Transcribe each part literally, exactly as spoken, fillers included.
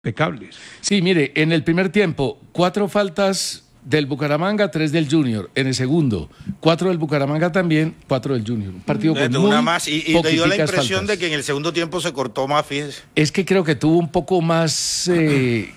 impecables. Sí, mire, en el primer tiempo, cuatro faltas del Bucaramanga, tres del Junior. En el segundo, cuatro del Bucaramanga también, cuatro del Junior. Un partido con muy una más y, y te dio la impresión faltas. de que en el segundo tiempo se cortó más, fíjese. Es que creo que tuvo un poco más... Eh,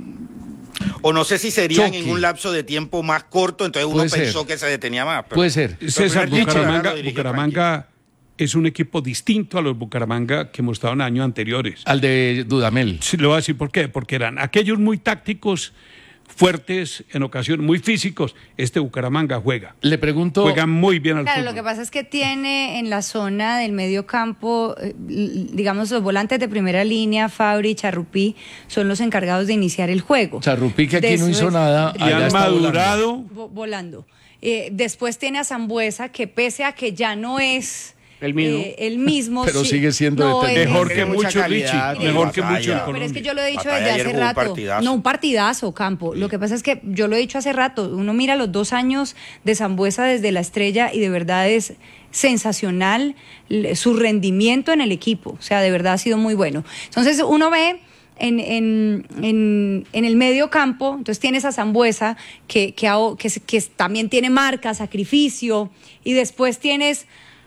o no sé si serían choque. En un lapso de tiempo más corto, entonces uno Puede pensó ser. que se detenía más. Pero, Puede ser. César, pero Bucaramanga, dirige Bucaramanga es un equipo distinto a los Bucaramanga que hemos estado en años anteriores. Al de Dudamel. Sí, le voy a decir por qué. Porque eran aquellos muy tácticos, fuertes, en ocasiones muy físicos. Este Bucaramanga juega. Le pregunto... Juega muy bien al Claro, fútbol. lo que pasa es que tiene en la zona del medio campo, eh, digamos, los volantes de primera línea, Fabri y Charrupí, son los encargados de iniciar el juego. Charrupí, que aquí no Después- hizo nada, Y allá han está volando. madurado. Vo- volando. Eh, después tiene a Zambuesa, que pese a que ya no es El mismo. eh, el mismo, Pero sí, sigue siendo no, determinante. es- Mejor Tiene que mucha mucho, calidad, Richie. tiene Mejor que batalla. mucho en No, pero Colombia. es que yo lo he dicho Batalla desde ayer hace jugó un rato. partidazo. No, un partidazo, Campo. Lo que pasa es que yo lo he dicho hace rato. Uno mira los dos años de Zambuesa desde la Estrella y de verdad es sensacional l- su rendimiento en el equipo. O sea, de verdad ha sido muy bueno. Entonces uno ve en, en, en, en el medio campo, entonces tienes a Zambuesa que, que, ha- que, se- que también tiene marca, sacrificio, y después tienes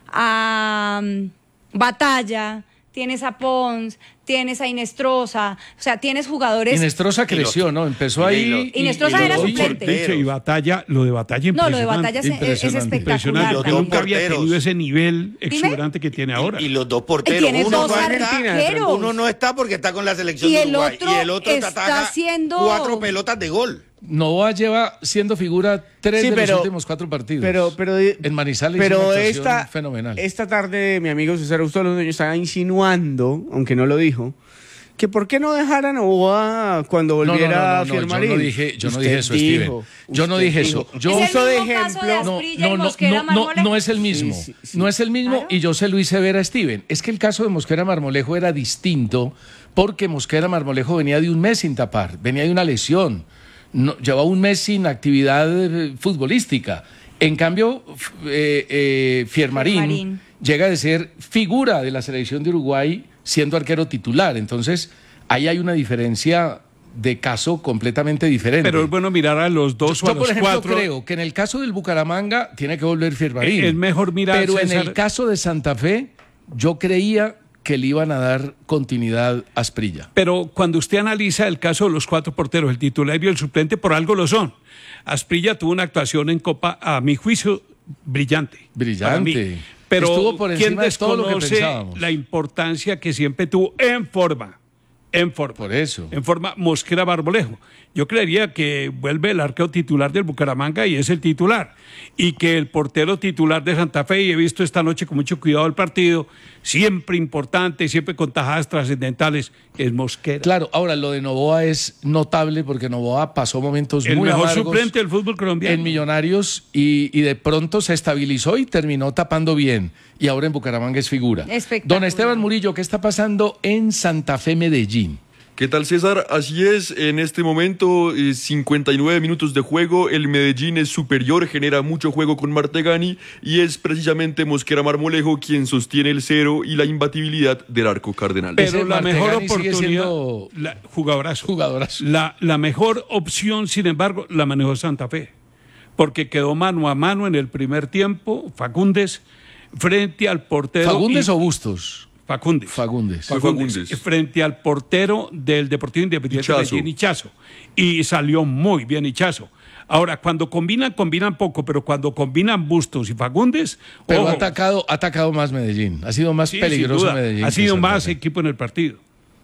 a um, Batalla, tienes a Pons, tienes a Inestrosa, o sea, tienes jugadores... Inestrosa creció, ¿no? Empezó y ahí... lo- y- Inestrosa y era lo- suplente. Richie, y batalla, lo de batalla No, lo de impresionante. Batalla es, es impresionante. espectacular. Impresionante, Los que dos nunca había porteros. tenido ese nivel exuberante que tiene ahora. Y, y los dos porteros. Tiene uno, dos no está, arqueros. uno no está porque está con la selección Y de el Uruguay. otro y el otro te está ataja haciendo- cuatro pelotas de gol. Novoa lleva siendo figura tres Sí, de pero- los últimos cuatro partidos. Pero, pero, en Manizales hizo pero una actuación esta, fenomenal. esta tarde mi amigo César Augusto Londoño estaba insinuando, aunque no lo dijo, que por qué no dejar a Novoa cuando No, no, volviera no, no, a no, yo Fiermarín. no dije, yo no Usted dije eso, dijo, Steven. Yo no usted dije dijo. eso. Yo Es el uso de mismo caso de ejemplo. no, Asprilla y no, no, Mosquera no, no, Marmolejo. no es el mismo. Sí, sí, sí. No es el mismo Claro. y yo se lo hice ver a Steven. Es que el caso de Mosquera Marmolejo era distinto porque Mosquera Marmolejo venía de un mes sin tapar, venía de una lesión, no, llevaba un mes sin actividad eh, futbolística. En cambio, f- eh, eh, Fiermarín, Fiermarín. llega de ser figura de la selección de Uruguay siendo arquero titular. Entonces, ahí hay una diferencia de caso completamente diferente. Pero es bueno mirar a los dos o Yo, a por los ejemplo, cuatro. creo que en el caso del Bucaramanga tiene que volver Fiermarín. Es mejor mirar, Pero en César- el caso de Santa Fe, yo creía que le iban a dar continuidad a Asprilla. Pero cuando usted analiza el caso de los cuatro porteros, el titular y el suplente, por algo lo son. Asprilla tuvo una actuación en Copa, a mi juicio, brillante. para mí. Brillante. Pero Estuvo por ¿quién encima de todo lo que desconoce pensábamos? la importancia que siempre tuvo en forma? En forma. Por eso. En forma Mosquera Marmolejo. Yo creería que vuelve el arquero titular del Bucaramanga y es el titular. Y que el portero titular de Santa Fe, y he visto esta noche con mucho cuidado el partido, siempre importante, siempre con tajadas trascendentales, es Mosquera. Claro, ahora lo de Novoa es notable porque Novoa pasó momentos el muy mejor amargos suplente del fútbol colombiano. en Millonarios y, y de pronto se estabilizó y terminó tapando bien. Y ahora en Bucaramanga es figura. Espectacular. Don Esteban Murillo, ¿qué está pasando en Santa Fe, Medellín? ¿Qué tal, César? Así es, en este momento, eh, cincuenta y nueve minutos de juego, el Medellín es superior, genera mucho juego con Martegani y es precisamente Mosquera Marmolejo quien sostiene el cero y la imbatibilidad del arco cardenal. Pero Ese la mejor Martegani sigue oportunidad, siendo la, jugadorazo. jugadorazo. La, la mejor opción, sin embargo, la manejó Santa Fe, porque quedó mano a mano en el primer tiempo, Fagundes, frente al portero. ¿Fagundes y- o Bustos? Fagundes. Fagundes. Fue Fagundes. Frente al portero del Deportivo Independiente de Ichazo. Medellín, Ichazo. Y salió muy bien Ichazo. Ahora, cuando combinan, combinan poco, pero cuando combinan Bustos y Fagundes, Pero ojo, ha atacado, ha atacado más Medellín. Ha sido más sí, sin peligroso duda, Medellín. ha que sido Santa más Fe. equipo en el partido.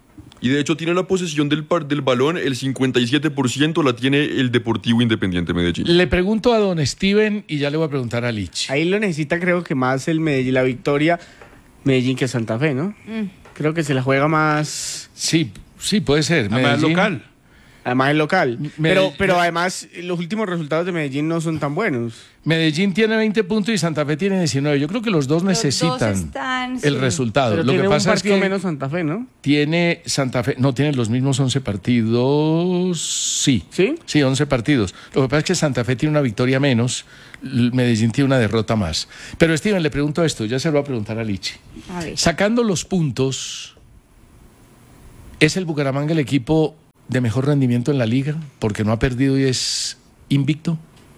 Y de hecho tiene la posesión del, par- del balón, el cincuenta y siete por ciento la tiene el Deportivo Independiente Medellín. Le pregunto a don Steven y ya le voy a preguntar a Lich. Ahí lo necesita, creo que más el Medellín, la victoria Medellín que Santa Fe, ¿no? Mm. Creo que se la juega más, Sí, sí, puede ser. Además, Medellín. local. además el local. Medellín- Pero, pero además los últimos resultados de Medellín no son tan buenos. Medellín tiene veinte puntos y Santa Fe tiene diecinueve. Yo creo que los dos Los dos necesitan están, el sí. resultado. Pero Lo tiene que un pasa es partido que menos Santa Fe, ¿no? tiene Santa Fe, no tiene los mismos once partidos, sí. ¿Sí? Sí, once partidos. Lo que pasa es que Santa Fe tiene una victoria menos, L- Medellín tiene una derrota más. Pero Steven, le pregunto esto, ya se lo voy a preguntar a Lichi. A ver. Sacando los puntos, ¿es el Bucaramanga el equipo de mejor rendimiento en la liga? Porque no ha perdido y es invicto.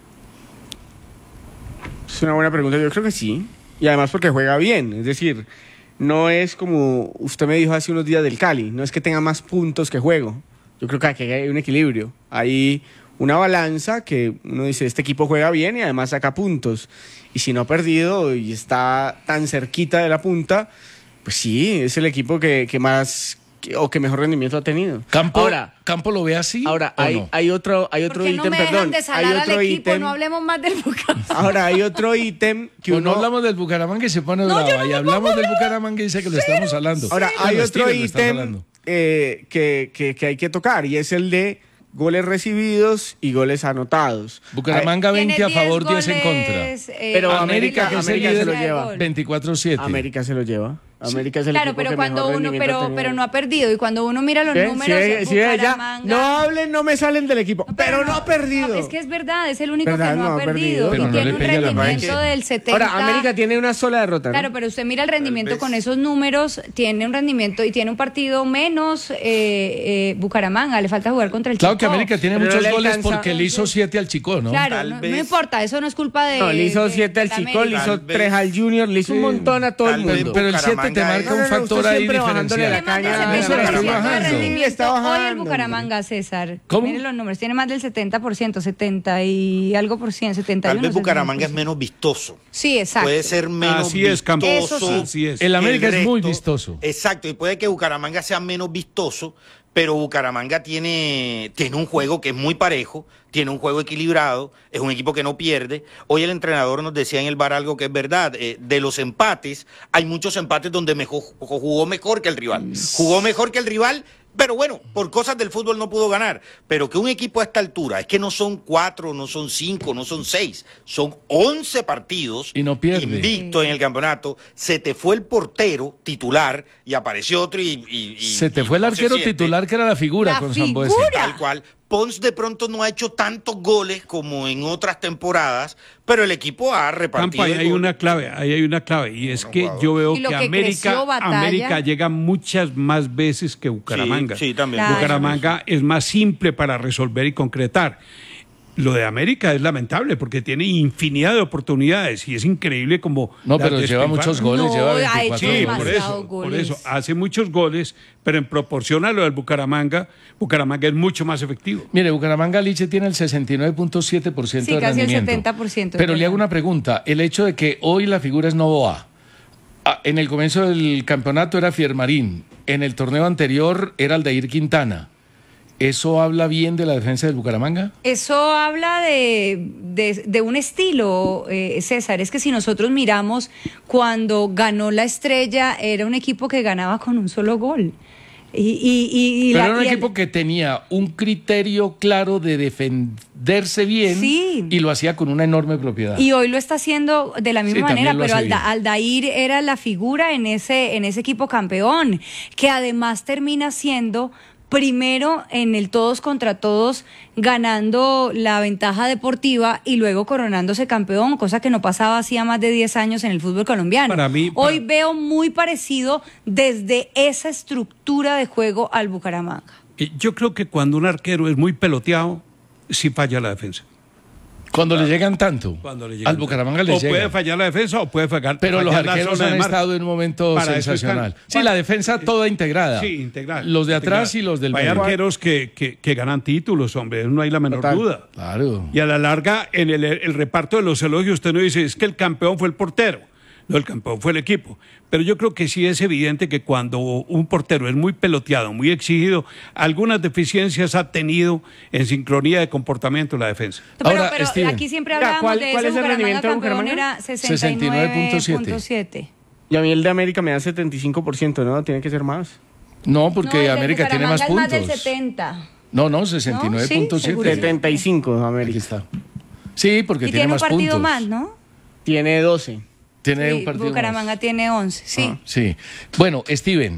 Es una buena pregunta, yo creo que sí. Y además porque juega bien, es decir, no es como usted me dijo hace unos días del Cali, no es que tenga más puntos que juego. Yo creo que aquí hay un equilibrio, hay una balanza que uno dice, este equipo juega bien y además saca puntos. Y si no ha perdido y está tan cerquita de la punta, pues sí, es el equipo que, que más que, o que mejor rendimiento ha tenido. ¿Campo, ahora, ¿Campo lo ve así? ahora ¿o hay, no? hay otro, hay otro ¿Por qué ítem, no me dejan perdón. de Hay salar otro al equipo? ítem. No hablemos más del Bucaramanga. Ahora hay otro ítem que Pues uno. no hablamos del Bucaramanga y se pone No, brava. yo no y me hablamos pongo del brava. Bucaramanga y dice que lo estamos hablando. Ahora, Bueno, hay otro Steven, lo estás ítem hablando. eh, que, que, que hay que tocar y es el de goles recibidos y goles anotados. Bucaramanga veinte a Tiene favor, diez diez en contra. goles, eh, Pero América, América, que es el América se líder, lo de lleva. gol. veinticuatro siete. América se lo lleva. América es el Claro, equipo pero que cuando mejor uno, rendimiento ha pero, tenido. pero no ha perdido. Y cuando uno mira los ¿Qué? números, Sí, sí, ya. Bucaramanga- No hablen, no me salen del equipo. No, pero, no ha perdido. no, es que es verdad, es el único ¿Verdad? que no, No ha ha perdido. perdido. Pero Y no tiene le un pegue a la rendimiento raíz. del setenta. Ahora, América tiene una sola derrota, ¿no? Claro, pero usted mira el rendimiento vez. con esos números, tiene un rendimiento y tiene un partido menos eh, eh, Bucaramanga, le falta jugar contra el Claro Chicó. que América tiene Pero no muchos le goles alcanza. porque le hizo siete al Chico, ¿no? Claro, Tal no, no vez- importa, eso no es culpa de... No, le hizo de- siete al de Chico, le América. hizo Tal vez. tres al Junior, le hizo un Sí. montón a todo el Tal vez mundo. Pero el siete te Bucaramanga- marca No, un no, no, factor usted ahí siempre bajándole diferencial. la Tiene más caña. del Ah, Está estoy setenta por ciento de bajando. rendimiento. Sí, está Hoy el bajando, Bucaramanga, César. ¿Cómo? Miren los números, tiene más del setenta por ciento, setenta y algo por ciento, setenta y uno. Tal vez Bucaramanga es setenta por ciento. menos vistoso. Sí, exacto. Puede ser menos Así es, Campo. vistoso. Eso sí. Así es. El que América es muy resto. vistoso. Exacto, y puede que Bucaramanga sea menos vistoso, pero Bucaramanga tiene, tiene un juego que es muy parejo, tiene un juego equilibrado, es un equipo que no pierde. Hoy el entrenador nos decía en el bar algo que es verdad, eh, de los empates, hay muchos empates donde mejor, jugó mejor que el rival, jugó mejor que el rival. Pero bueno, por cosas del fútbol no pudo ganar. Pero que un equipo a esta altura, es que no son cuatro, no son cinco, no son seis, son once partidos Y no pierde. invicto en el campeonato. Se te fue el portero titular y apareció otro y... y- y- Se te y fue el no arquero siente. titular que era la figura La con figura. Sambuesa. Tal cual. Pons de pronto no ha hecho tantos goles como en otras temporadas, pero el equipo ha repartido. Campo, ahí el hay gol. una clave, ahí hay una clave, y es Bueno, que jugador. yo veo Y lo que que América, creció Batalla. América llega muchas más veces que Bucaramanga. Sí, sí, también. Claro. Bucaramanga es más simple para resolver y concretar. Lo de América es lamentable porque tiene infinidad de oportunidades y es increíble como... No, las pero lleva despilfarra. muchos goles, No, lleva ha veinticuatro hecho Sí, goles. por demasiados eso, por goles. eso, hace muchos goles, pero en proporción a lo del Bucaramanga, Bucaramanga es mucho más efectivo. Mire, Bucaramanga Liche tiene el sesenta y nueve punto siete por ciento Sí, de casi el rendimiento. setenta por ciento, Pero es le hago verdad. una pregunta. El hecho de que hoy la figura es Novoa. Ah, en el comienzo del campeonato era Fiermarín. En el torneo anterior era Aldair Quintana. ¿Eso habla bien de la defensa del Bucaramanga? Eso habla de, de, de un estilo, eh, César. Es que si nosotros miramos, cuando ganó la Estrella, era un equipo que ganaba con un solo gol. Y, y, y, y Pero la- era un y el- equipo que tenía un criterio claro de defenderse bien Sí. y lo hacía con una enorme propiedad. Y hoy lo está haciendo de la misma Sí, también manera, lo pero hace Alda- bien. Aldair era la figura en ese, en ese equipo campeón, que además termina siendo primero en el todos contra todos, ganando la ventaja deportiva y luego coronándose campeón, cosa que no pasaba hacía más de diez años en el fútbol colombiano. Para mí, para- Hoy veo muy parecido desde esa estructura de juego al Bucaramanga. Eh, Yo creo que cuando un arquero es muy peloteado, sí falla la defensa. Cuando le llegan tanto, Cuando le llegan al Bucaramanga le o llega. puede fallar la defensa o puede fallar. Pero los fallar la arqueros zona han de marca. estado en un momento Para eso sensacional. están. Sí, la defensa toda integrada. Sí, integral. Los de atrás integral. y los del Hay medio. arqueros que, que, que ganan títulos, hombre, no hay la menor Total. duda. Claro. Y a la larga, en el, el reparto de los elogios, usted no dice, es que el campeón fue el portero. No, el campeón fue el equipo. Pero yo creo que sí es evidente que cuando un portero es muy peloteado, muy exigido, algunas deficiencias ha tenido en sincronía de comportamiento en la defensa. Pero, Ahora, pero Steven. aquí siempre Oiga, hablábamos ¿cuál- de cuál ese es el Bucaramanga rendimiento de campeón, Bucaramanga? era sesenta y nueve punto siete. Y a mí el de América me da setenta y cinco por ciento, ¿no? Tiene que ser más. No, porque No, el del América tiene más Bucaramanga puntos. es más del setenta. No, no, sesenta y nueve punto No, sí, siete. seguro. setenta y cinco Aquí América. está. Sí, porque Y tiene tiene un más partido puntos. más, ¿no? Tiene doce. Tiene Sí, un partido Bucaramanga más. tiene once, sí. Ah. Sí. Bueno, Steven,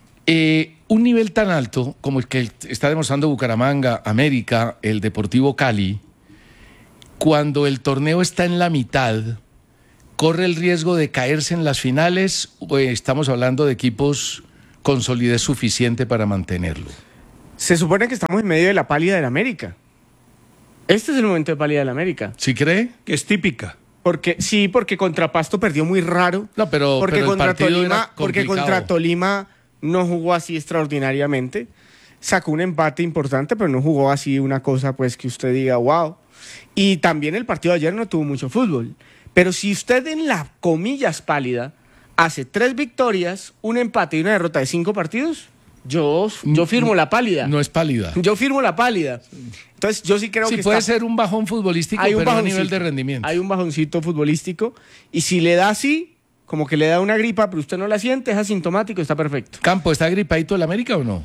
eh, un nivel tan alto como el que está demostrando Bucaramanga, América, el Deportivo Cali, cuando el torneo está en la mitad, ¿corre el riesgo de caerse en las finales o estamos hablando de equipos con solidez suficiente para mantenerlo? Se supone que estamos en medio de la pálida del América. Este es el momento de pálida del América. ¿Sí cree? Que es típica. Porque, sí, porque contra Pasto perdió muy raro. No, pero, porque pero el contra partido Tolima, era porque complicado. contra Tolima no jugó así extraordinariamente. Sacó un empate importante, pero no jugó así una cosa pues que usted diga, wow. Y también el partido de ayer no tuvo mucho fútbol. Pero si usted en la comillas pálida hace tres victorias, un empate y una derrota de cinco partidos, yo, yo firmo la pálida. No es pálida. Yo firmo la pálida. Entonces yo sí creo Sí, que puede está- ser un bajón futbolístico, hay un pero a bajoncito, nivel de rendimiento. Hay un bajoncito futbolístico. Y si le da así, como que le da una gripa, pero usted no la siente, es asintomático, está perfecto. Campo, ¿está gripadito el América o no?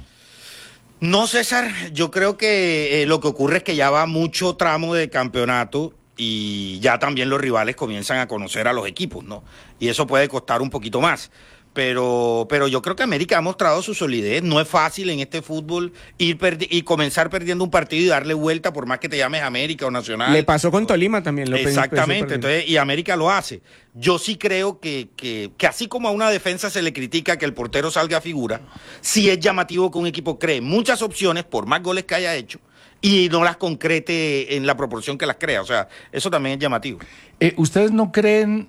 No, César, yo creo que eh, lo que ocurre es que ya va mucho tramo de campeonato y ya también los rivales comienzan a conocer a los equipos, ¿no? Y eso puede costar un poquito más. Pero, pero yo creo que América ha mostrado su solidez. No es fácil en este fútbol ir perdi- y comenzar perdiendo un partido y darle vuelta, por más que te llames América o Nacional. Le pasó con Tolima también. Lo Exactamente, pensé perder. entonces, y América lo hace. Yo sí creo que, que, que así como a una defensa se le critica que el portero salga a figura, sí es llamativo que un equipo cree muchas opciones, por más goles que haya hecho, y no las concrete en la proporción que las crea. O sea, eso también es llamativo. Eh, ¿Ustedes no creen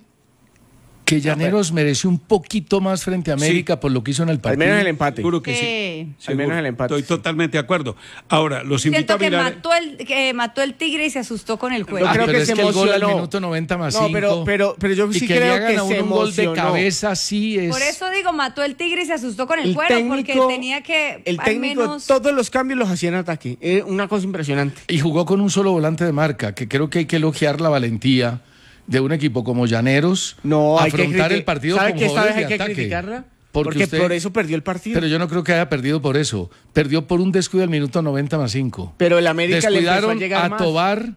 que Llaneros mereció un poquito más frente a América Sí. por lo que hizo en el Al partido? menos el empate. Seguro que sí. Sí. Al menos el empate. Estoy totalmente de acuerdo. Ahora, los invito Siento a que mirar. mató el, que mató el tigre y se asustó con el juego. Yo Ah, creo pero que es se que el gol al emocionó. minuto noventa más No, cinco. pero- pero- pero yo y sí que le creo hagan que a uno se un gol de emocionó. cabeza sí es. Por eso digo, mató el tigre y se asustó con el, El juego, técnico, porque tenía que el al técnico menos... todos los cambios los hacía en ataque. Era una cosa impresionante. Y jugó con un solo volante de marca, que creo que hay que elogiar la valentía de un equipo como Llaneros, No, hay que afrontar criti- el partido ¿Sabe como que esta jugadores vez hay de que ataque. criticarla? Porque Porque usted- por eso perdió el partido. Pero yo no creo que haya perdido por eso. Perdió por un descuido al minuto noventa más cinco. Pero el América le empezó a Descuidaron llegar a más. Tobar.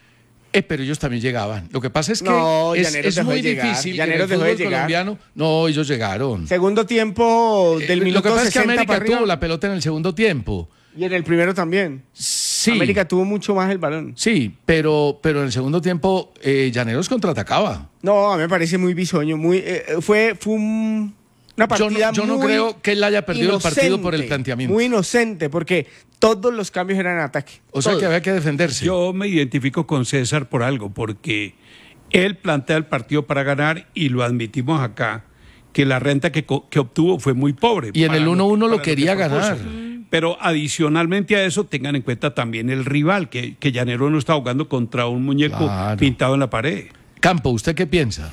Eh, pero ellos también llegaban. Lo que pasa es que No, es, Llaneros es dejó muy de llegar. difícil. que en Llaneros el dejó de fútbol llegar. colombiano. No, ellos llegaron. Segundo tiempo del Eh, minuto Lo que pasa es que sesenta América para arriba. tuvo la pelota en el segundo tiempo. Y en el primero también. Sí. América tuvo mucho más el balón. Sí, pero, pero en el segundo tiempo eh, Llaneros contraatacaba. No, a mí me parece muy bisoño. Muy, eh, fue, fue un- una Yo partida no, yo no muy creo que él haya perdido el partido por el inocente, planteamiento. Muy inocente, porque todos los cambios eran en ataque. O sea Todos. que había que defenderse. Yo me identifico con César por algo, porque él plantea el partido para ganar y lo admitimos acá, que la renta que, co- que obtuvo fue muy pobre. Y en para el uno uno lo para que quería propuso. ganar. Pero adicionalmente a eso, tengan en cuenta también el rival, que, que Llanero no está jugando contra un muñeco Claro. pintado en la pared. Campo, ¿usted qué piensa?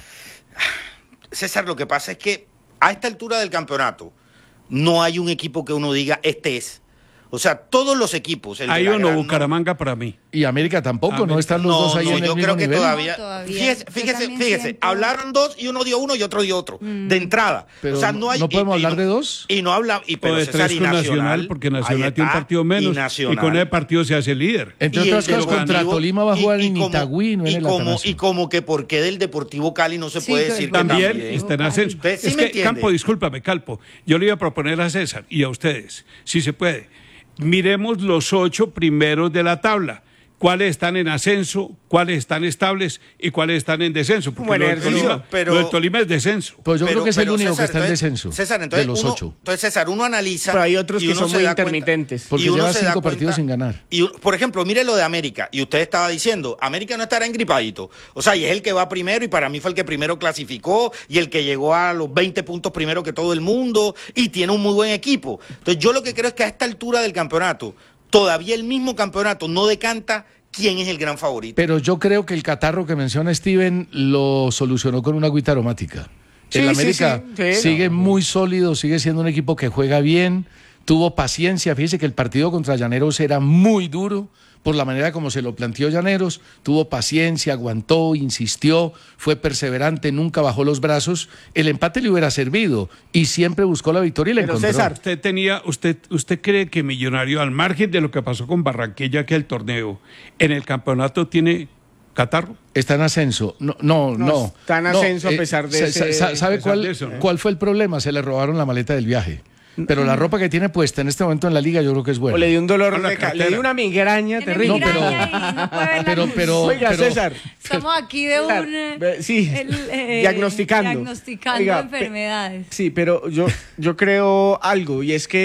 César, lo que pasa es que a esta altura del campeonato no hay un equipo que uno diga este es. O sea, todos los equipos. el de Hay la uno gran- Bucaramanga para mí. Y América tampoco, ¿no? América. Están los No, dos ahí no, en el yo mismo creo que nivel. todavía. No, todavía. Fíjese, Yo fíjese, también fíjese, siento- hablaron dos y uno dio uno y otro dio otro. De entrada. Pero o sea, no hay. ¿no podemos y- y hablar no- de dos? Y no habla. Y, O pero de César, tres y con Nacional, Nacional, porque ahí Nacional tiene un está, partido menos. Y, Y, Nacional. con ese partido se hace líder. Entre Y el otras cosas, contra Deportivo- Tolima va a jugar y- y en como- Itagüí, no en y el como, Atanasio. y como que por qué del Deportivo Cali no se Sí, puede que decir el que También también. está en ascenso. Ustedes sí es me que, entienden. Campo, discúlpame, Calpo. Yo le iba a proponer a César y a ustedes, si se puede. Miremos los ocho primeros de la tabla. ¿Cuáles están en ascenso? ¿Cuáles están estables? ¿Y cuáles están en descenso? Porque Buen lo del, ejercicio, Tolima, pero- lo del Tolima es descenso. Pues yo Pero- creo que es el pero, único César, que está en entonces- descenso. César, entonces de los uno- ocho. Entonces, César, uno analiza. Pero hay otros y que uno son se muy da cuenta- intermitentes. Porque y uno lleva se da cinco cuenta- partidos sin ganar. Y, por ejemplo, mire lo de América. Y usted estaba diciendo, América no estará engripadito. O sea, y es el que va primero y para mí fue el que primero clasificó y el que llegó a los veinte puntos primero que todo el mundo y tiene un muy buen equipo. Entonces, yo lo que creo es que a esta altura del campeonato, todavía el mismo campeonato no decanta quién es el gran favorito. Pero yo creo que el catarro que menciona Steven lo solucionó con una agüita aromática. Sí, el sí, América sí, sí, sigue no. muy sólido, sigue siendo un equipo que juega bien, tuvo paciencia. Fíjese que el partido contra Llaneros era muy duro por la manera como se lo planteó Llaneros. Tuvo paciencia, aguantó, insistió, fue perseverante, nunca bajó los brazos. El empate le hubiera servido y siempre buscó la victoria y la Pero, encontró. César, Usted tenía, usted, usted cree que Millonario, al margen de lo que pasó con Barranquilla, que el torneo, en el campeonato tiene catarro. Está en ascenso. No, no, no. No, está en No, ascenso a pesar de sa- ese- sa- ¿Sabe a pesar cuál, de eso, ¿no? cuál fue el problema? Se le robaron la maleta del viaje. Pero la ropa que tiene puesta en este momento en la liga yo creo que es o buena. le dio un dolor Con la de ca- le cartera. dio una migraña Tiene terrible. No, pero- migraña y no puede ver la pero- luz. pero- Oiga, pero- César. Estamos aquí de César, un... eh, ve- sí, el, eh, diagnosticando. Diagnosticando Oiga, pe- enfermedades. Sí, pero yo, yo creo algo, y es que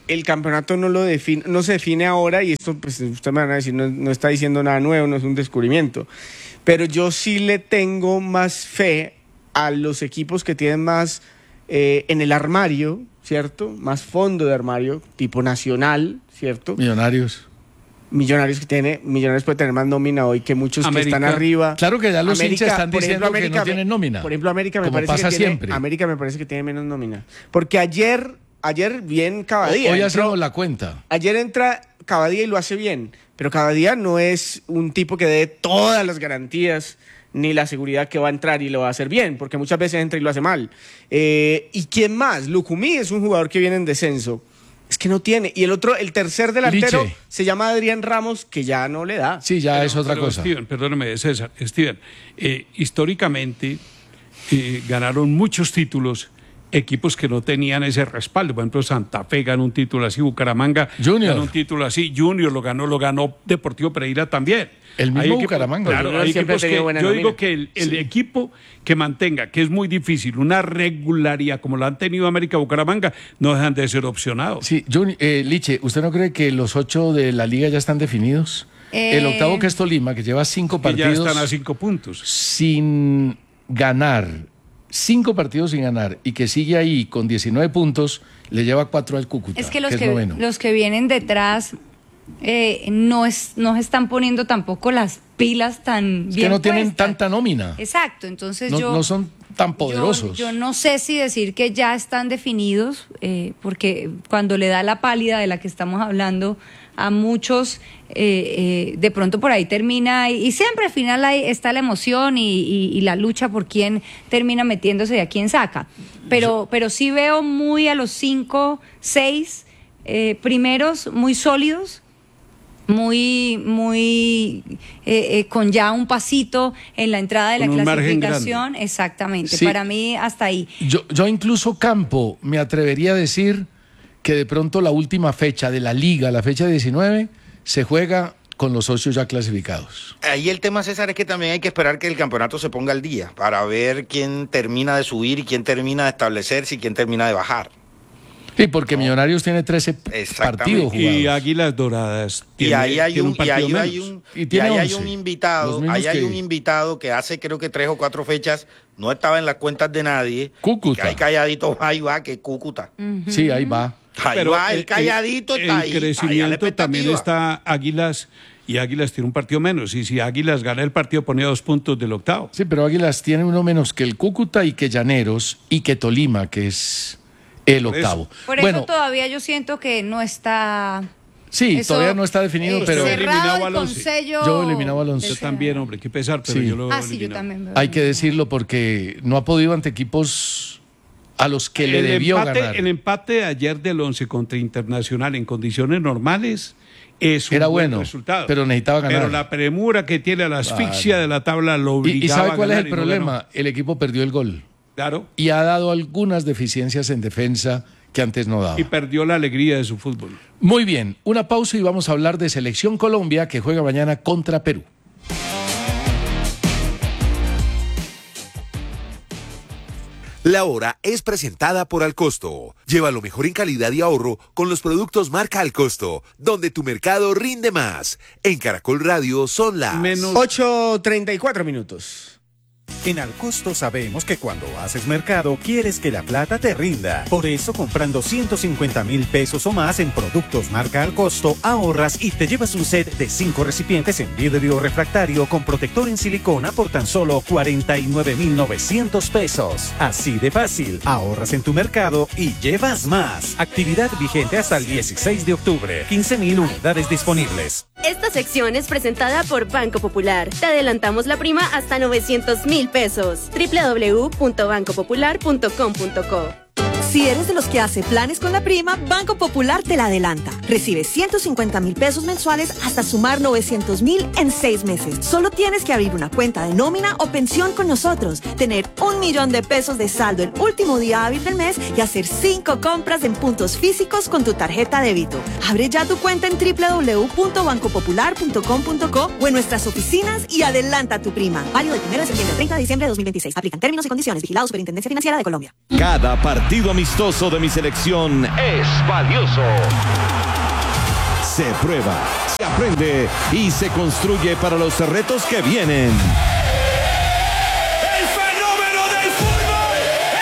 el campeonato no lo define, no se define ahora, y esto pues ustedes me van a decir, no, no está diciendo nada nuevo, no es un descubrimiento, pero yo sí le tengo más fe a los equipos que tienen más eh, en el armario, ¿cierto? Más fondo de armario, tipo Nacional, ¿cierto? Millonarios. Millonarios que tiene, Millonarios puede tener más nómina hoy que muchos América. que están arriba. Claro que ya los América, hinchas están por diciendo ejemplo, América, que no tienen nómina. Por ejemplo, América me como parece pasa que tiene, siempre. América me parece que tiene menos nómina. Porque ayer, ayer bien Cavadía. Hoy entró- hacemos la cuenta. Ayer entra Cavadía y lo hace bien, pero Cavadía no es un tipo que dé todas las garantías ni la seguridad que va a entrar y lo va a hacer bien, porque muchas veces entra y lo hace mal. Eh, ¿Y quién más? Lucumí es un jugador que viene en descenso. Es que no tiene. Y el otro, el tercer delantero, Liche. se llama Adrián Ramos, que ya no le da. Sí, ya Pero- es otra pero, cosa. Steven, perdóname, César. Steven, eh, históricamente eh, ganaron muchos títulos equipos que no tenían ese respaldo. Por ejemplo, Santa Fe ganó un título así, Bucaramanga Junior. ganó un título así, Junior lo ganó, lo ganó Deportivo Pereira también. El mismo Hay equipos- Bucaramanga. Claro, Junior hay siempre equipos ha tenido que- buena yo nómina. digo que el, el equipo que mantenga, que es muy difícil, una regularidad como la han tenido América Bucaramanga, no dejan de ser opcionados. Sí, Juni- eh, Liche, ¿usted no cree que los ocho de la liga ya están definidos? Eh, El octavo, que es Tolima, que lleva cinco Que ya partidos están a cinco puntos. sin ganar, cinco partidos sin ganar, y que sigue ahí con diecinueve puntos, le lleva cuatro al Cúcuta, Es que los es que, noveno. los que vienen detrás eh, no, es, no se están poniendo tampoco las pilas tan Es bien que no tienen puestas. tanta nómina. Exacto, entonces No, yo... no son tan yo- poderosos. Yo, no sé si decir que ya están definidos, eh, porque cuando le da la pálida de la que estamos hablando a muchos, eh, eh, de pronto por ahí termina, y, y siempre al final ahí está la emoción y, y- y la lucha por quién termina metiéndose y a quién saca. Pero, pero sí veo muy a los cinco, seis eh, primeros muy sólidos, muy, muy eh, eh, con ya un pasito en la entrada de Con la un margen clasificación. Exactamente, Sí. para mí hasta ahí. Yo, yo incluso Campo me atrevería a decir que de pronto la última fecha de la liga, la fecha diecinueve, se juega con los socios ya clasificados. Ahí el tema, César, es que también hay que esperar que el campeonato se ponga al día para ver quién termina de subir y quién termina de establecerse y quién termina de bajar. Sí, porque Millonarios tiene trece Exactamente. partidos jugados. Y Águilas Doradas. Y tiene- ahí hay tiene un, y partido ahí menos. hay un, Y y tiene ahí hay once. un invitado, Los mismos ahí hay que- un invitado que hace creo que tres o cuatro fechas no estaba en las cuentas de nadie. Cúcuta. Que hay calladito, ahí va, que es Cúcuta. Sí, ahí va. Ahí Pero va, el, el- calladito el, está ahí. El ahí a la crecimiento también expectativa. está Águilas, y Águilas tiene un partido menos. Y si Águilas gana el partido, ponía dos puntos del octavo. Sí, pero Águilas tiene uno menos que el Cúcuta y que Llaneros y que Tolima, que es el Por eso. octavo. Por bueno, eso todavía yo siento que no está... sí, eso, todavía no está definido, eh, pero eliminado cerrado al y con once. sello... Yo eliminaba al once. Yo de- también, hombre, qué pesar, pero Sí. yo lo Ah, sí, yo eliminaba. también. veo hay que eliminado. decirlo porque no ha podido ante equipos a los que le el debió empate, ganar. El empate de ayer del once contra Internacional en condiciones normales es un Era buen bueno, resultado. pero necesitaba ganar. Pero la premura que tiene, la asfixia Claro. de la tabla lo ¿Y, obligaba y sabe a cuál es ganar el y no problema? ganó. El equipo perdió el gol Claro, y ha dado algunas deficiencias en defensa que antes no daba. y perdió la alegría de su fútbol. Muy bien, una pausa y vamos a hablar de Selección Colombia que juega mañana contra Perú. La hora es presentada por Alcosto. Lleva lo mejor en calidad y ahorro con los productos marca Alcosto, donde tu mercado rinde más. En Caracol Radio son las Menos- ocho treinta y cuatro minutos. En Alcosto sabemos que cuando haces mercado quieres que la plata te rinda. Por eso comprando ciento cincuenta mil pesos o más en productos marca Alcosto ahorras y te llevas un set de cinco recipientes en vidrio refractario con protector en silicona por tan solo cuarenta y nueve mil novecientos pesos. Así de fácil, ahorras en tu mercado y llevas más. Actividad vigente hasta el dieciséis de octubre. quince mil unidades disponibles. Esta sección es presentada por Banco Popular. Te adelantamos la prima hasta novecientos mil pesos. doble u doble u doble u punto banco popular punto com punto co. Si eres de los que hace planes con la prima, Banco Popular te la adelanta. Recibe ciento cincuenta mil pesos mensuales hasta sumar novecientos mil en seis meses. Solo tienes que abrir una cuenta de nómina o pensión con nosotros, tener un millón de pesos de saldo el último día hábil del mes y hacer cinco compras en puntos físicos con tu tarjeta débito. Abre ya tu cuenta en doble u doble u doble u punto banco popular punto com punto co o en nuestras oficinas y adelanta tu prima. Válido del primero de septiembre al treinta de diciembre de dos mil veintiséis. Aplican términos y condiciones. Vigilado Superintendencia Financiera de Colombia. Cada partido amistoso de mi selección es valioso. Se prueba, se aprende y se construye para los retos que vienen. ¡El fenómeno del fútbol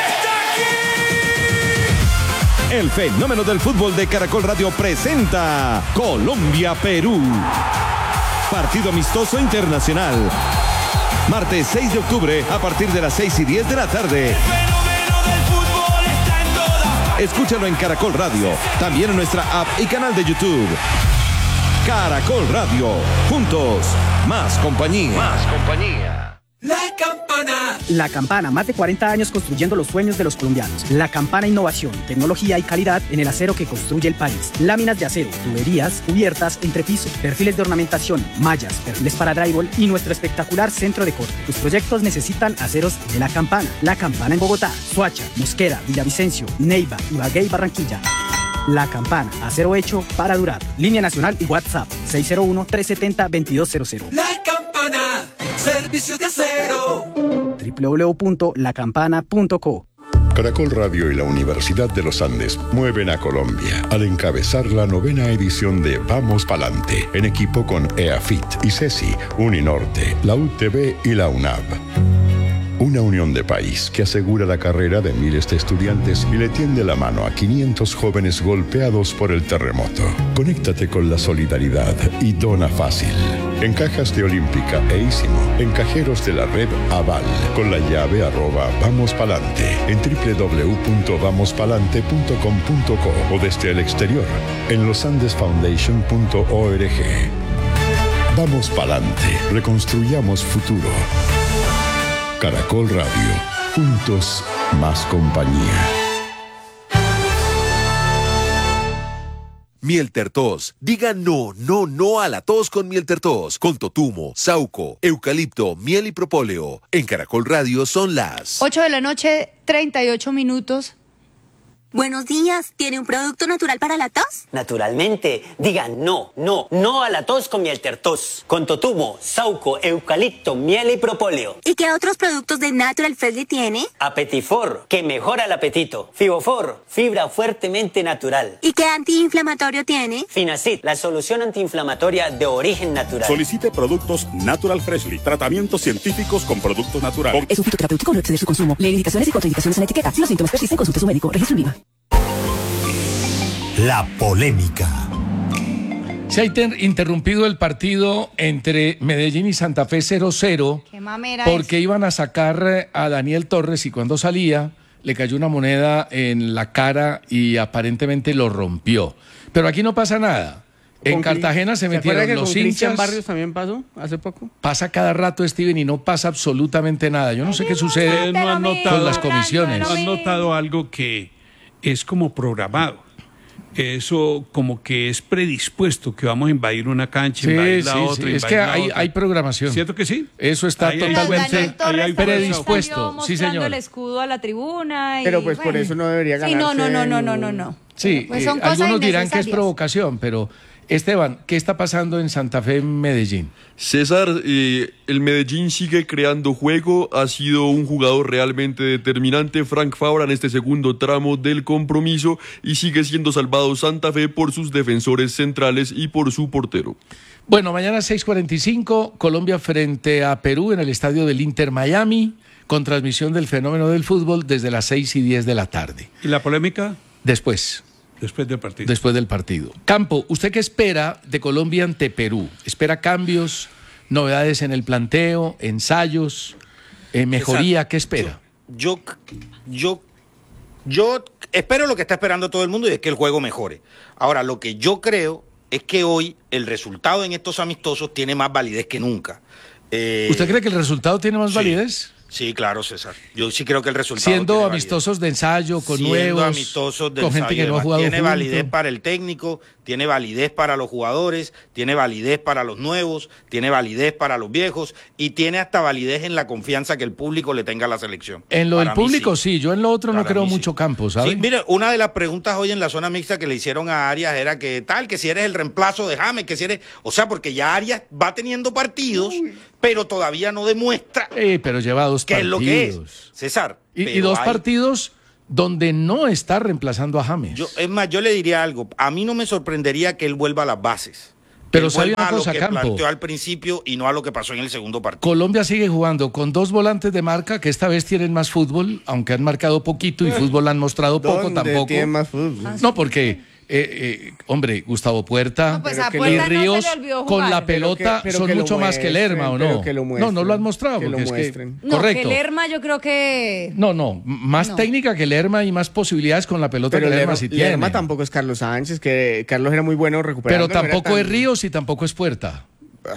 está aquí! El fenómeno del fútbol de Caracol Radio presenta Colombia-Perú. Partido amistoso internacional. Martes seis de octubre a partir de las seis y diez de la tarde. El fenómeno del fútbol está en todas. Escúchalo en Caracol Radio, también en nuestra app y canal de YouTube. Caracol Radio, juntos, más compañía. Más compañía. La Campana. La Campana, más de cuarenta años construyendo los sueños de los colombianos. La Campana, innovación, tecnología y calidad en el acero que construye el país. Láminas de acero, tuberías, cubiertas, entrepiso, perfiles de ornamentación, mallas, perfiles para drywall y nuestro espectacular centro de corte. Tus proyectos necesitan aceros de La Campana. La Campana en Bogotá, Soacha, Mosquera, Villavicencio, Neiva, Ibagué y Barranquilla. La Campana, acero hecho para durar. Línea nacional y WhatsApp seis cero uno, tres siete cero, dos dos cero cero. La Campana, servicios de acero. doble u doble u doble u punto la campana punto co. Caracol Radio y la Universidad de los Andes mueven a Colombia al encabezar la novena edición de Vamos Palante, en equipo con EAFIT, ICESI, Uninorte, la U T B y la UNAV. Una unión de país que asegura la carrera de miles de estudiantes y le tiende la mano a quinientos jóvenes golpeados por el terremoto. Conéctate con la solidaridad y dona fácil. En cajas de Olímpica e Ísimo, en cajeros de la red Aval, con la llave arroba Vamos Palante, en doble u doble u doble u punto vamos palante punto com punto co o desde el exterior, en losandesfoundation punto org. Vamos Palante, reconstruyamos futuro. Caracol Radio, juntos, más compañía. Mieltertos. Diga no, no, no a la tos con Mieltertos. Con totumo, sauco, eucalipto, miel y propóleo. En Caracol Radio son las ocho de la noche, treinta y ocho minutos. Buenos días, ¿tiene un producto natural para la tos? Naturalmente, diga no, no, no a la tos con Mieltertos. Con totumo, sauco, eucalipto, miel y propóleo. ¿Y qué otros productos de Natural Freshly tiene? Apetifor, que mejora el apetito. Fibofor, fibra fuertemente natural. ¿Y qué antiinflamatorio tiene? Finacid, la solución antiinflamatoria de origen natural. Solicite productos Natural Freshly, tratamientos científicos con productos naturales. Es un fitoterapéutico, no exceder su consumo. Lee indicaciones y contraindicaciones en la etiqueta. Si los síntomas persisten, consulte a su médico. Registro IVA. La polémica. Se ha inter interrumpido el partido entre Medellín y Santa Fe cero cero porque es? iban a sacar a Daniel Torres y cuando salía le cayó una moneda en la cara y aparentemente lo rompió. Pero aquí no pasa nada. En Cartagena se metieron que los con hinchas. Barrios también pasó hace poco. Pasa cada rato, Steven, y no pasa absolutamente nada. Yo no sé qué sucede no han notado, con las comisiones. ¿No han notado algo que es como programado? Eso como que es predispuesto, que vamos a invadir una cancha, sí, invadir la sí, otra. Sí. Es que hay, hay programación. ¿Cierto que sí? Eso está ahí totalmente hay, hay predispuesto. Sí, señor. el escudo a la tribuna. Y, pero pues bueno. por eso no debería ganarse. Sí, no, no, no, no, no, no. no. Sí, pues son eh, cosas algunos dirán que es innecesarias. provocación, pero Esteban, ¿qué está pasando en Santa Fe, Medellín? César, eh, el Medellín sigue creando juego, ha sido un jugador realmente determinante, Frank Fabra, en este segundo tramo del compromiso, y sigue siendo salvado Santa Fe por sus defensores centrales y por su portero. Bueno, mañana seis cuarenta y cinco, Colombia frente a Perú en el estadio del Inter Miami, con transmisión del fenómeno del fútbol desde las seis y diez de la tarde. ¿Y la polémica? Después. Después del partido. Después del partido. Campo, ¿usted qué espera de Colombia ante Perú? ¿Espera cambios, novedades en el planteo, ensayos, eh, mejoría? Exacto. ¿Qué espera? Yo, yo, yo espero lo que está esperando todo el mundo y es que el juego mejore. Ahora, lo que yo creo es que hoy el resultado en estos amistosos tiene más validez que nunca. Eh, ¿Usted cree que el resultado tiene más sí. validez? Sí, claro, César. Yo sí creo que el resultado Siendo tiene amistosos validez. de ensayo, con Siendo nuevos, amistosos de con ensayo gente que no ha jugado tiene junto. validez para el técnico, tiene validez para los jugadores, tiene validez para los nuevos, tiene validez para los viejos y tiene hasta validez en la confianza que el público le tenga a la selección. En lo para del público sí. sí, yo en lo otro para no creo mí, mucho sí. Campo, ¿sabes? Sí, mire, una de las preguntas hoy en la zona mixta que le hicieron a Arias era que tal, que si eres el reemplazo de James, que si eres, o sea, porque ya Arias va teniendo partidos, Uy. pero todavía no demuestra eh, pero lleva dos qué partidos. es lo que es. César. Y, y dos hay... partidos donde no está reemplazando a James. Yo, es más, yo le diría algo. A mí no me sorprendería que él vuelva a las bases. Pero él sabe vuelva una cosa, a lo que Campo. planteó al principio y no a lo que pasó en el segundo partido. Colombia sigue jugando con dos volantes de marca que esta vez tienen más fútbol, aunque han marcado poquito y fútbol han mostrado poco ¿Dónde tampoco. tienen más fútbol? No, porque, eh, eh, hombre, Gustavo Puerta No, pues Pero a que y Puerta no se le Ríos olvidó con jugar. la pelota Pero que- pero son que lo mucho más que Lerma, ¿o muestren, no? pero que lo No, no muestren, lo han mostrado, que lo porque es que... muestren. No, Correcto. que Lerma yo creo que... No, no, más No. técnica que Lerma y más posibilidades con la pelota Pero que Lerma Lerma, sí tiene. Lerma tampoco es Carlos Sánchez, que Carlos era muy bueno recuperando. Pero no era tampoco tan- es Ríos y tampoco es Puerta.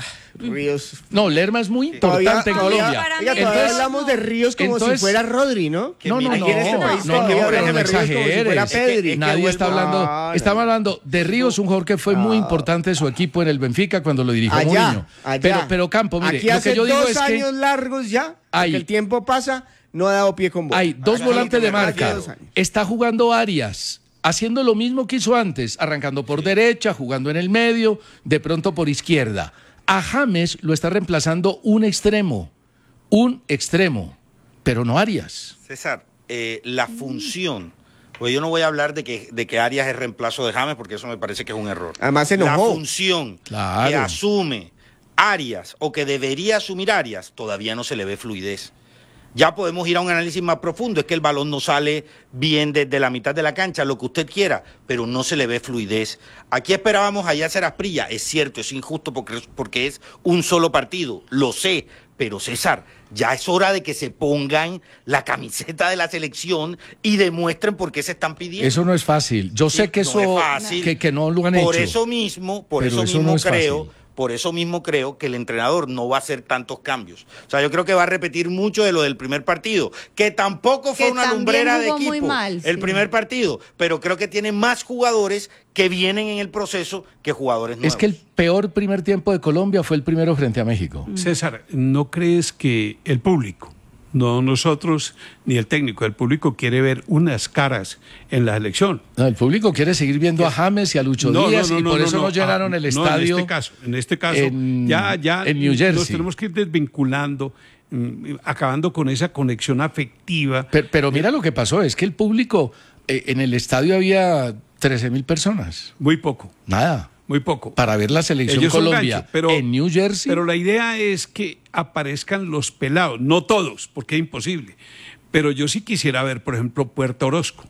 Ríos. No, Lerma es muy importante en todavía, Colombia. para oiga, mí- todavía Entonces- hablamos de Ríos como entonces- si fuera Rodri, ¿no? No, no, Aquí no, en este país no, todavía no, pero hablan no de Ríos como si fuera exageres. Pedri. Es que Nadie vuelvo- está hablando, No, no, estamos no. hablando de Ríos, un jugador que fue muy importante de su equipo en el Benfica cuando lo dirigió Allá, Mourinho. allá. Pero, pero Campo, mire, Aquí lo hace que yo digo dos es que años largos ya, Hay- que el tiempo pasa, no ha dado pie con bola. hay dos Aquí volantes de hace marca. dos años. Está jugando Arias, haciendo lo mismo que hizo antes, arrancando por derecha, jugando en el medio, de pronto por izquierda. A James lo está reemplazando un extremo, un extremo, pero no Arias. César, eh, la función, pues yo no voy a hablar de que, de que Arias es reemplazo de James porque eso me parece que es un error. Además se La enojó. función Claro. que asume Arias o que debería asumir Arias todavía no se le ve fluidez. Ya podemos ir a un análisis más profundo, es que el balón no sale bien desde la mitad de la cancha, lo que usted quiera, pero no se le ve fluidez. Aquí esperábamos a Yasser Asprilla, es cierto, es injusto porque, porque es un solo partido, lo sé, pero César, ya es hora de que se pongan la camiseta de la selección y demuestren por qué se están pidiendo. Eso no es fácil. Yo sé Sí, que no eso, es fácil. que, que no lo han Por hecho. eso mismo, por Pero eso eso mismo no es creo, fácil. por eso mismo creo que el entrenador no va a hacer tantos cambios. O sea, yo creo que va a repetir mucho de lo del primer partido, que tampoco fue Que una también lumbrera de jugó muy equipo mal, el sí. primer partido, pero creo que tiene más jugadores que vienen en el proceso que jugadores nuevos. Es que el peor primer tiempo de Colombia fue el primero frente a México. César, ¿no crees que el público, no nosotros ni el técnico, el público quiere ver unas caras en la elección? No, el público quiere seguir viendo a James y a Lucho No, no, Díaz no, y no, por no, eso no, no. llenaron Ah, el no, estadio. en este caso, en este caso en- ya, ya en New nos Jersey. tenemos que ir desvinculando, mm, acabando con esa conexión afectiva. Pero, pero mira lo que pasó, es que el público, eh, en el estadio había trece mil personas. Muy poco, Nada. muy poco. Para ver la selección Ellos son Colombia ganchos, pero- en New Jersey. Pero la idea es que aparezcan los pelados, no todos, porque es imposible. Pero yo sí quisiera ver, por ejemplo, Puerto Orozco.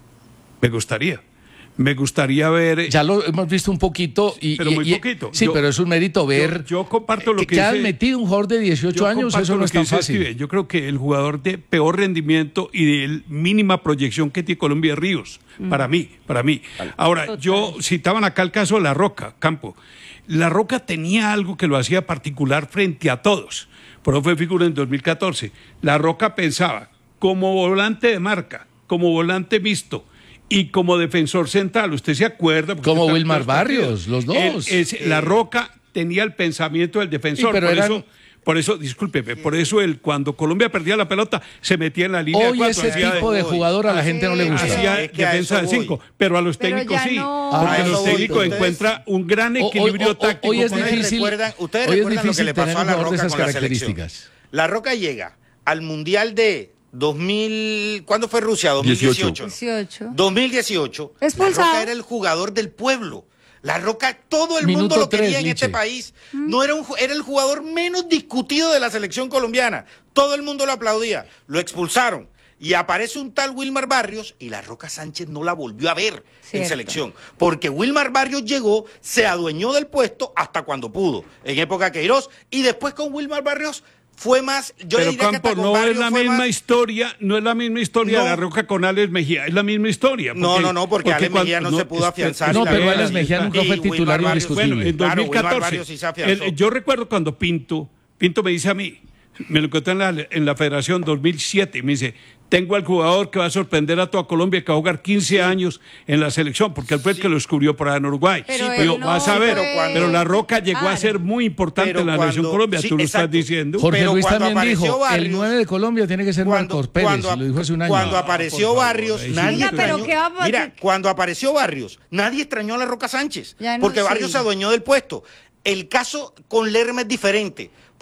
Me gustaría. Me gustaría ver. Ya lo hemos visto un poquito. Y, Pero y- muy y- poquito. Sí, Yo- pero es un mérito ver Yo, yo comparto lo que, que, que hayan dice- metido un jugador de dieciocho yo años, comparto eso no lo es que tan dice fácil. Steve. Yo creo que el jugador de peor rendimiento y de mínima proyección que tiene Colombia es Ríos. Para mí, para mí. Ahora, yo citaban acá el caso de La Roca, Campo. La Roca tenía algo que lo hacía particular frente a todos. Por eso fue figura en dos mil catorce. La Roca pensaba como volante de marca, como volante mixto y como defensor central. ¿Usted se acuerda? Porque Como está en Wilmar los partidos. Barrios, los dos. Él- es- la Roca tenía el pensamiento del defensor. Sí, pero por, eran- eso, por eso, discúlpeme, por eso él, cuando Colombia perdía la pelota, se metía en la línea Hoy de cuatro. ese hacía tipo de jugador a la gente no le gusta. Hacía Es que a defensa de eso voy. cinco, pero a los Pero técnicos ya sí. no. Porque A los eso voy. técnicos Ustedes- encuentran un gran Hoy- equilibrio hoy- hoy- táctico. hoy es con Ustedes él. difícil- recuerdan, ustedes hoy es recuerdan lo que difícil le pasó tener a un La jugador de Roca esas con la selección. características. La Roca llega al Mundial de dos mil, ¿cuándo fue Rusia? dos mil dieciocho. dieciocho. dos mil dieciocho. La Expulsado. Roca era el jugador del pueblo. La Roca, todo el Minuto mundo lo tres, quería en Liche. este país. No era un, ju- era el jugador menos discutido de la selección colombiana. Todo el mundo lo aplaudía. Lo expulsaron. Y aparece un tal Wilmar Barrios y la Roca Sánchez no la volvió a ver en Cierto. selección. Porque Wilmar Barrios llegó, se adueñó del puesto hasta cuando pudo, en época Queiroz. Y después con Wilmar Barrios fue más. Yo le Pero diría que Campo, hasta con no es Barrios la fue misma más- historia, no es la misma historia No. de La Roca con Alex Mejía, es la misma historia. No, no, no, porque Alex Mejía no se pudo espera, afianzar. No, y la pero verdad, Alex Mejía y- nunca y fue Wilmar titular Barrios- indiscutible. Bueno, en Claro, Wilmar dos mil catorce, Barrios sí se afianzó. el- yo recuerdo cuando Pinto, Pinto me dice a mí, me lo encontré en la, en la Federación dos mil siete, y me dice, tengo al jugador que va a sorprender a toda Colombia, que va a jugar quince años en la selección, porque él fue el que lo descubrió por allá en Uruguay. Pero Sí, él pero no vas a ver, fue- pero, pero La Roca llegó Claro. a ser muy importante Pero en la cuando- Nación Colombia, sí, tú lo exacto. estás diciendo. Jorge Pero Luis cuando también dijo, apareció Barrios- el nueve de Colombia tiene que ser Marcos Pérez, cuando- lo dijo hace un año. Cuando Ah, apareció por favor, Barrios, ahí sí nadie no Oiga, pero extrañó. ¿qué va a- Mira, cuando apareció Barrios, nadie extrañó a la Roca Sánchez, Ya no, porque sí. Barrios se adueñó del puesto. El caso con Lerma es diferente,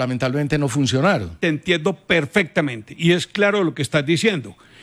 lamentablemente no funcionaron. Te entiendo perfectamente y es claro lo que estás diciendo.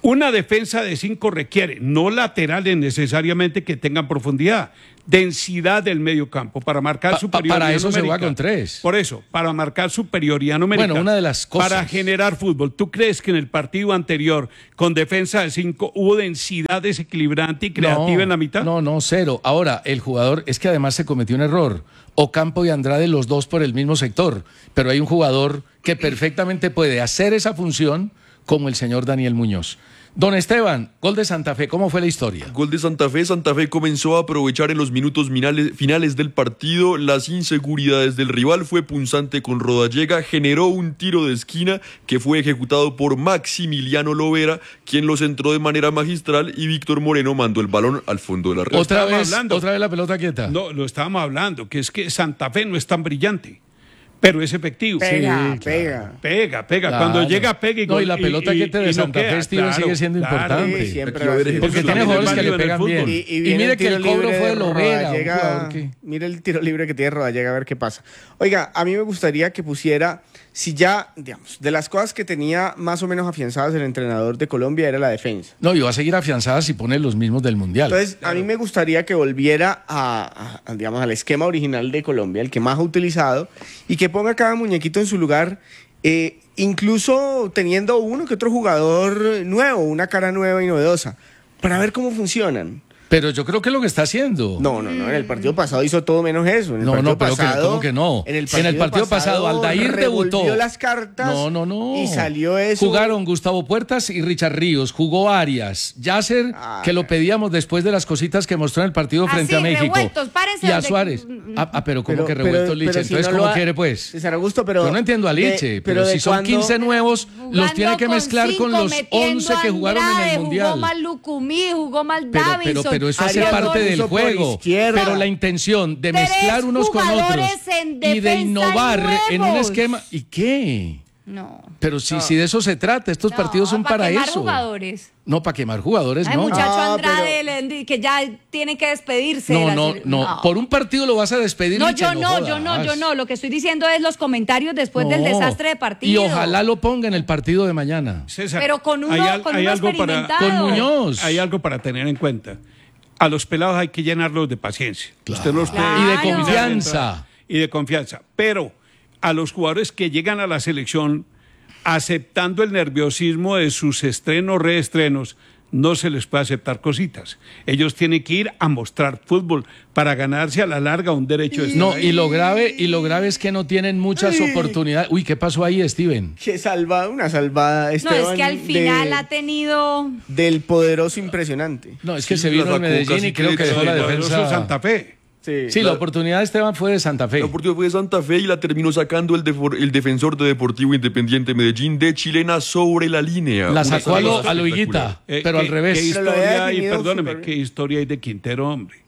Una defensa de cinco requiere, no laterales necesariamente que tengan profundidad, densidad del medio campo para marcar Pa- pa- superioridad para eso se numérica. juega con tres. Por eso, para marcar superioridad numérica. Bueno, una de las cosas- Para generar fútbol. ¿Tú crees que en el partido anterior, con defensa de cinco, hubo densidad desequilibrante y creativa No, en la mitad? No, no, cero. Ahora, el jugador, es que además se cometió un error. Ocampo y Andrade, los dos por el mismo sector. Pero hay un jugador que perfectamente puede hacer esa función, como el señor Daniel Muñoz. Don Esteban, gol de Santa Fe, ¿cómo fue la historia? Gol de Santa Fe. Santa Fe comenzó a aprovechar en los minutos finales, finales del partido las inseguridades del rival. Fue punzante con Rodallega, generó un tiro de esquina que fue ejecutado por Maximiliano Lovera, quien lo centró de manera magistral, y Víctor Moreno mandó el balón al fondo de la red. Otra Estábamos vez, hablando. otra vez la pelota quieta. No, lo estábamos hablando, que es que Santa Fe no es tan brillante, pero es efectivo. Pega, Sí, pega. claro. Pega, pega. Claro. Cuando llega, pega y No, gol. y la pelota y- quieta de y no Santa Fe, queda, Steven, claro, sigue siendo claro. importante. Sí, siempre Aquí va a va a haber ser. Porque Eso tiene también jugadores es que le válido en el pegan fútbol. bien. Y, Y, y viene mire el que el tiro cobro libre fue de de Lovera, un Rodallega. jugador que... Mire el tiro libre que tiene Rodallega, a ver qué pasa. Oiga, a mí me gustaría que pusiera, si ya, digamos, de las cosas que tenía más o menos afianzadas el entrenador de Colombia era la defensa. No, y va a seguir afianzada si pone los mismos del Mundial. Entonces, a mí me gustaría que volviera a, a, digamos, al esquema original de Colombia, el que más ha utilizado, y que ponga cada muñequito en su lugar, eh, incluso teniendo uno que otro jugador nuevo, una cara nueva y novedosa, para ver cómo funcionan. Pero yo creo que es lo que está haciendo. No, no, no, en el partido pasado hizo todo menos eso. En el No, partido no, pero que- pasado, ¿cómo que no? En el En el partido, partido pasado, Aldair revolvió debutó. las cartas. No, no, no. Y salió eso. Jugaron Gustavo Puertas y Richard Ríos. Jugó Arias. Yasser, Ah, que lo pedíamos después de las cositas que mostró en el partido frente Así, a México. revueltos, párense y a donde- Suárez. Ah, ah, pero ¿cómo Pero- que pero- revuelto pero Liche? si Entonces, no lo ¿cómo ha- quiere, pues? César Augusto, pero... Yo no entiendo a de- Liche, pero, de si son cuando- quince nuevos, los Jugando tiene que con mezclar con cinco, los metiendo once que jugaron en Andrade, el Mundial. Jugó mal Lucumí, jugó mal Pero, Davinson. pero, pero eso hace Arias parte lo del puso por juego. izquierda. Pero la intención de Tres mezclar unos con otros jugadores en y de defensa innovar en un nuevos. esquema. ¿Y qué? No. Pero si, si de eso se trata, estos No, partidos son para quemar eso. jugadores. No, para quemar jugadores, Ay, no. muchacho Ah, Andrade, le- que ya tiene que despedirse. de No, la no, serie- no. Por un partido lo vas a despedir. No, Liche, yo no, yo no, jodas. yo no. Lo que estoy diciendo es los comentarios después del No. desastre de partido. Y ojalá lo ponga en el partido de mañana. César, Pero con uno- hay, al- con hay uno algo para, experimentado. Con Muñoz. hay algo para tener en cuenta. A los pelados hay que llenarlos de paciencia. Usted los puede Claro. Y de eliminar confianza. entrada. Y de confianza. Pero a los jugadores que llegan a la selección aceptando el nerviosismo de sus estrenos, reestrenos, no se les puede aceptar cositas. Ellos tienen que ir a mostrar fútbol para ganarse a la larga un derecho de estar No, ahí. y lo grave, y lo grave es que no tienen muchas Ay. oportunidades. Uy, ¿qué pasó ahí, Steven? Que salva, una salvada, No, Esteban, es que al final de- ha tenido... del poderoso impresionante. No, es que Sí, se la vino el sacó Medellín casi y creo que que dejó de- la de- Eso es defensa. Santa Fe. Sí. Sí, la La- oportunidad de Esteban fue de Santa Fe. La oportunidad fue de Santa Fe y la terminó sacando el, defor- el defensor de Deportivo Independiente Medellín de Chilena sobre la línea. La Una sacó a lo, salida a lo espectacular. Higuita, Eh, pero ¿qué- al revés. ¿Qué Pero lo había historia hay, definido perdóneme, súper qué bien. historia hay de Quintero, hombre?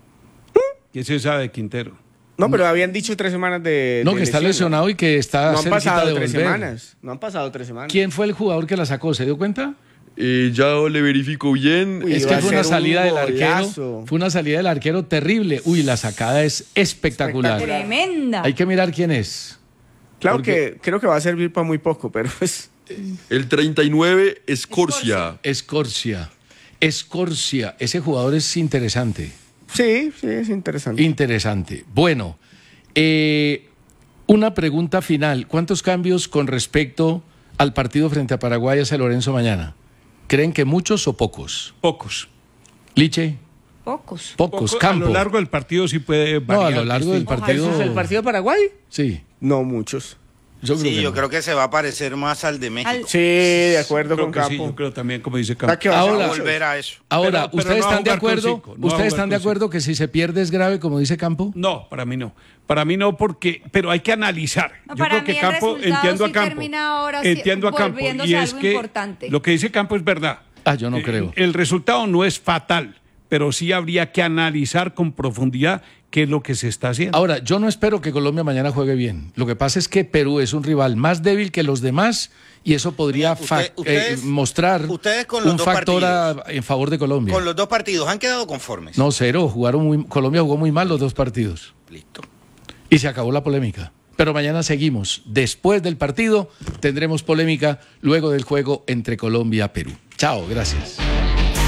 ¿Qué se sabe de Quintero? No, pero habían dicho tres semanas de. No, de que está lesión, lesionado y que está No han cerquita pasado de tres volver. semanas. No han pasado tres semanas. ¿Quién fue el jugador que la sacó? ¿Se dio cuenta? Eh, ya le verifico bien. Uy, Es iba que a fue una ser un salida del arquero. golazo. Fue una salida del arquero terrible. Uy, la sacada es espectacular. Tremenda. Hay que mirar quién es. Claro Porque- que creo que va a servir para muy poco, pero pues. El treinta y nueve, Escorcia. Escorcia. Escorcia. Ese jugador es interesante. Sí, sí, es interesante. Interesante. Bueno, eh, una pregunta final. ¿Cuántos cambios con respecto al partido frente a Paraguay hacia Lorenzo mañana? ¿Creen que muchos o pocos? Pocos. Liche, Pocos. pocos. Poco- Campo. A lo largo del partido sí puede No, variar. a lo largo del distinto. partido. ¿Ese es el partido de Paraguay? Sí. No, muchos. Yo creo Sí, que yo no. creo que se va a parecer más al de México. Al- Sí, de acuerdo Creo con que sí, Campo. yo creo también, como dice Va Campo. que va a ser Ahora- muchos. Volver a eso. Ahora, Pero- pero ¿ustedes no va a están de jugar con acuerdo? cinco, no va a ¿Ustedes jugar están de con acuerdo que si se pierde es grave, como dice Campo? No, para mí no. Para mí no, porque, pero hay que analizar. No, Yo para creo que mí el Campo, resultado entiendo sí a Campo. termina ahora sí entiendo a Campo. volviéndose Y es algo que importante. lo que dice Campo es verdad. Ah, yo no Eh, creo. El resultado no es fatal, pero sí habría que analizar con profundidad qué es lo que se está haciendo. Ahora, yo no espero que Colombia mañana juegue bien. Lo que pasa es que Perú es un rival más débil que los demás y eso podría Usted- fa- eh, ustedes- mostrar ustedes con los un dos factor a- partidos. en favor de Colombia. Con los dos partidos, ¿han quedado conformes? No, cero. Jugaron muy, Colombia jugó muy mal los dos partidos. Listo. Y se acabó la polémica. Pero mañana seguimos. Después del partido tendremos polémica luego del juego entre Colombia y Perú. Chao, gracias.